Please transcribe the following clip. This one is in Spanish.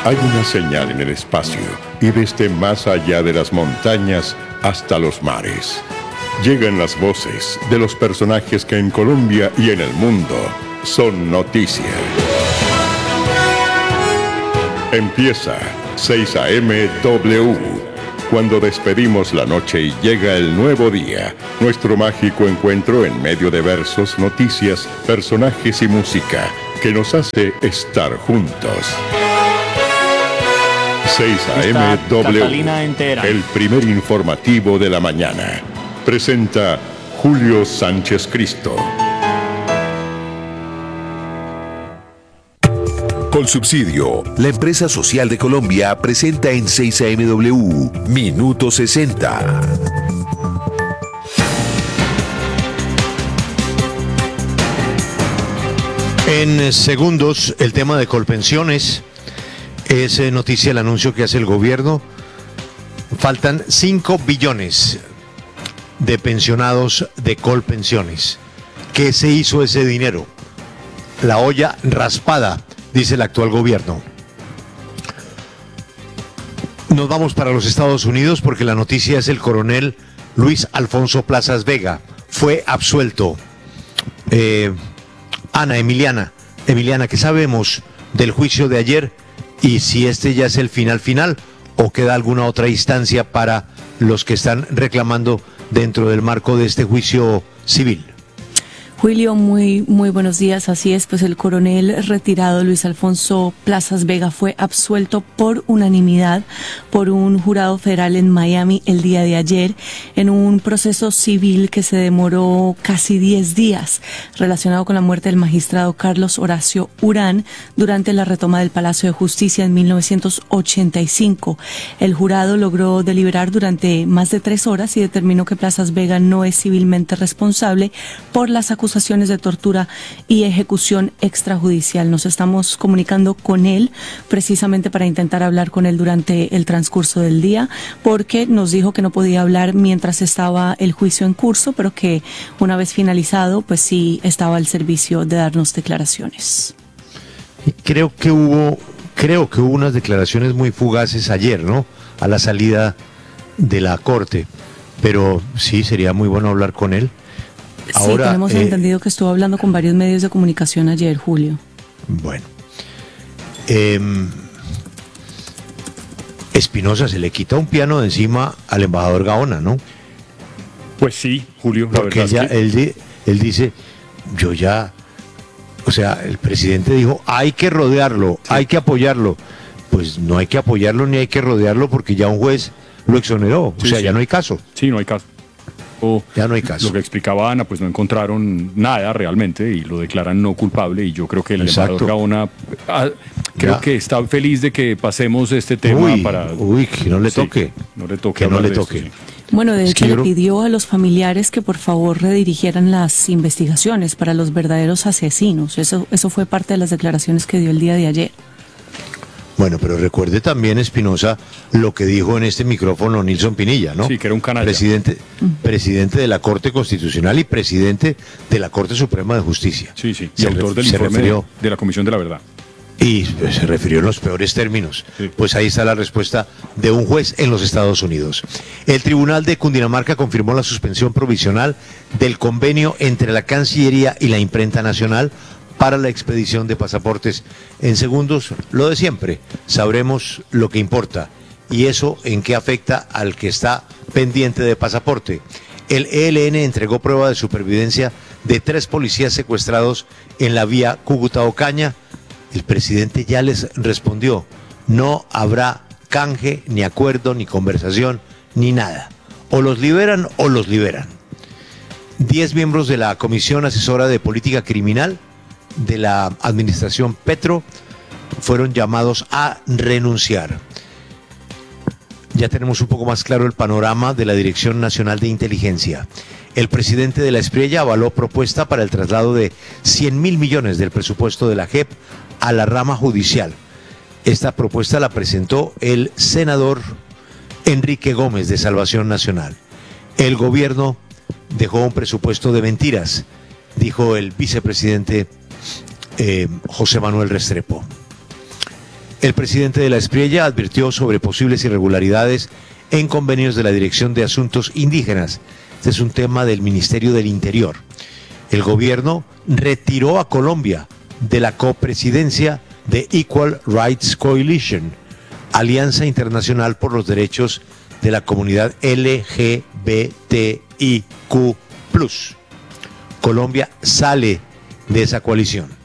Hay una señal en el espacio y desde más allá de las montañas hasta los mares. Llegan las voces de los personajes que en Colombia y en el mundo son noticia. Empieza 6 a.m. W. Cuando despedimos la noche y llega el nuevo día, nuestro mágico encuentro en medio de versos, noticias, personajes y música que nos hace estar juntos. 6 a.m. W, el primer informativo de la mañana. Presenta Julio Sánchez Cristo. Colsubsidio, la empresa social de Colombia, presenta en 6 a.m.W. Minuto 60. En segundos, el tema de Colpensiones. Es noticia el anuncio que hace el gobierno. Faltan 5 billones de pensionados de Colpensiones. ¿Qué se hizo ese dinero? La olla raspada, dice el actual gobierno. Nos vamos para los Estados Unidos porque la noticia es el coronel Luis Alfonso Plazas Vega. Fue absuelto. Emiliana, ¿qué sabemos del juicio de ayer? Y si este ya es el final o queda alguna otra instancia para los que están reclamando dentro del marco de este juicio civil. Julio, muy buenos días. Así es, pues el coronel retirado Luis Alfonso Plazas Vega fue absuelto por unanimidad por un jurado federal en Miami el día de ayer en un proceso civil que se demoró casi 10 días relacionado con la muerte del magistrado Carlos Horacio Urán durante la retoma del Palacio de Justicia en 1985. El jurado logró deliberar durante más de 3 horas y determinó que Plazas Vega no es civilmente responsable por las acusaciones de tortura y ejecución extrajudicial. Nos estamos comunicando con él precisamente para intentar hablar con él durante el transcurso del día, porque nos dijo que no podía hablar mientras estaba el juicio en curso, pero que una vez finalizado, pues sí estaba al servicio de darnos declaraciones. Creo que hubo unas declaraciones muy fugaces ayer, ¿no? A la salida de la corte, pero sí sería muy bueno hablar con él. Ahora, sí, tenemos entendido que estuvo hablando con varios medios de comunicación ayer, Julio. Bueno. Espinosa, se le quita un piano de encima al embajador Gaona, ¿no? Pues sí, Julio, la porque verdad es que él dice, o sea, el presidente dijo, hay que rodearlo, sí, hay que apoyarlo. Pues no hay que apoyarlo ni hay que rodearlo porque ya un juez lo exoneró, sí, o sea, ya no hay caso. Sí, no hay caso. Ya no hay caso. Lo que explicaba Ana, pues no encontraron nada realmente y lo declaran no culpable, y yo creo que el embajador Gaona creo que está feliz de que pasemos este tema que no le toque. No le toque. Que no le toque. Esto, sí. Bueno, de hecho le pidió a los familiares que por favor redirigieran las investigaciones para los verdaderos asesinos. Eso fue parte de las declaraciones que dio el día de ayer. Bueno, pero recuerde también, Espinosa, lo que dijo en este micrófono Nilson Pinilla, ¿no? Sí, que era un canalla. Presidente de la Corte Constitucional y presidente de la Corte Suprema de Justicia. Sí, y autor del informe de la Comisión de la Verdad. Y se refirió en los peores términos. Sí. Pues ahí está la respuesta de un juez en los Estados Unidos. El Tribunal de Cundinamarca confirmó la suspensión provisional del convenio entre la Cancillería y la Imprenta Nacional para la expedición de pasaportes. En segundos, lo de siempre, sabremos lo que importa y eso en qué afecta al que está pendiente de pasaporte. El ELN entregó prueba de supervivencia de 3 policías secuestrados en la vía Cúcuta-Ocaña. El presidente ya les respondió, no habrá canje, ni acuerdo, ni conversación, ni nada. O los liberan o los liberan. 10 miembros de la Comisión Asesora de Política Criminal de la administración Petro fueron llamados a renunciar. Ya tenemos un poco más claro el panorama de la Dirección Nacional de Inteligencia. El presidente de la Espriella avaló propuesta para el traslado de 100.000 millones del presupuesto de la JEP a la rama judicial. Esta propuesta la presentó el senador Enrique Gómez de Salvación Nacional. El gobierno dejó un presupuesto de mentiras, dijo el vicepresidente José Manuel Restrepo. El presidente de la Espriella advirtió sobre posibles irregularidades en convenios de la Dirección de Asuntos Indígenas. Este es un tema del Ministerio del Interior. El gobierno retiró a Colombia de la copresidencia de Equal Rights Coalition, Alianza Internacional por los Derechos de la Comunidad LGBTIQ+. Colombia sale de esa coalición.